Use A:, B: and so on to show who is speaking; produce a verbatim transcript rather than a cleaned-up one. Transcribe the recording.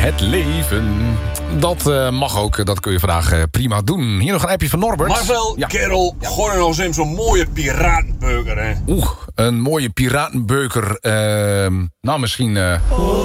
A: Het leven. Dat uh, mag ook, dat kun je vandaag uh, prima doen. Hier nog een appje van Norbert.
B: Marcel, ja. Kerel, gooi er nog eens zo'n mooie piratenburger, hè.
A: Oeh, een mooie piratenburger. Uh, nou, misschien... Uh...